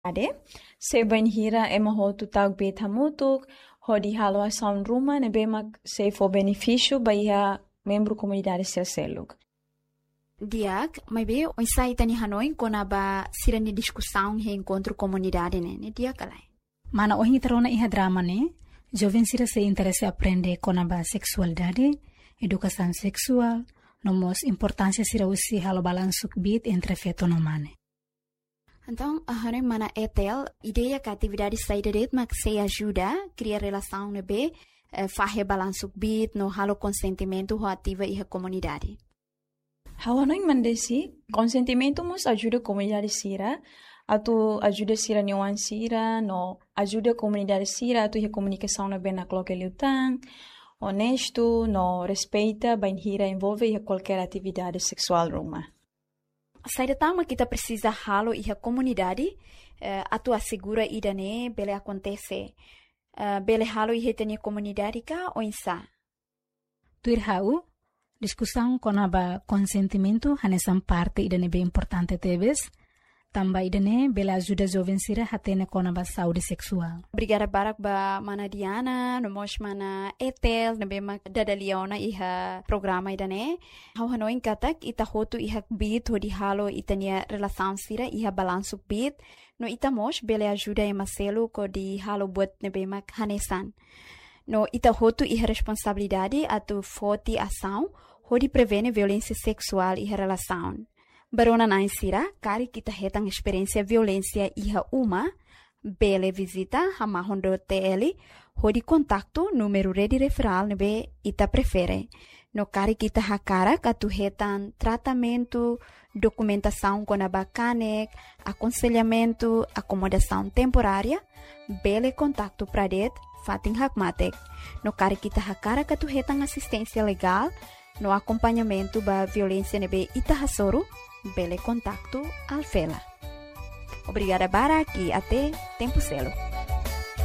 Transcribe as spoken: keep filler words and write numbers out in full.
Se banhira é mahotu tag beta mutuk, hodi halo ação ruma ne bemak se for benefício baia membro comunidade seu selug. Diak, mas bem, o insight ni Hanoi kona ba sira ni discussão e encontro comunidade né, ne dia kalai. Mana o hinterona iha drama né, jovem sira se interesse aprender kona ba sexualidade, educação sexual, nomos importância sira usi halo balansuk bit entre feto no mane. Então, a Hanoi mana etel, ideia que a atividade saída de mas se ajuda a criar relação né be, eh, fazer balansuk bit no halo consentimento ativa e a comunidade. Hawanoi mandesi, consentimento mus ajuda a comunidade sira, atu ajuda sira nyawan sira, no ajuda a comunidade sira, atu a comunicação na bem na coloca liutang, honesto, no respeita, bem hira envolve qualquer atividade sexual ruma. Saída tama kita precisa halo e a comunidade, uh, atu assegura ida ne, bele acontece, uh, bele halo e retene comunidade ka ou insa. Tuir hau, discussão com a consentimento hanesan parte idane bem importante teves, também idane bela ajuda jovem sira hatene com a saúde sexual. Obrigada barak ba mana Diana, no mos mana etel, na bema dada Leona iha programa idane. Hau hanoin katak ita hotu iha bit hodi halo itania relação sira iha balanço bit, no ita mos bela ajuda e maselo ko di halo buat na bema hanesan. No ita hotu iha responsabilidade atu forte ação hodi prevene violência sexual e relação. Barona na insira, kari kita hetang experiência violência iha uma, bele visita hamahondo T L, hodi contacto número rede referral nebe ita prefere. No kari kita hakara katu hetang tratamento, documentação com abacanek, aconselhamento, acomodação temporária, bele contacto pradet, fatin hakmatek. No kari kita hakara katu hetang assistência legal, no acompanhamento da violência nebe Itahasoro, bele contacto alfela. Obrigada para aqui, até tempo celo.